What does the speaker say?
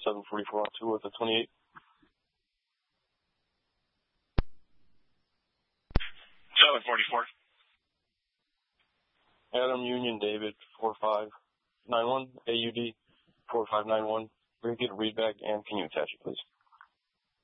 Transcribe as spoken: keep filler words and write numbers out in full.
seven forty-four on two with a twenty-eight. seven forty-four. Adam Union David four five nine one, A U D four five nine one. We're going to get a readback, and can you attach it, please?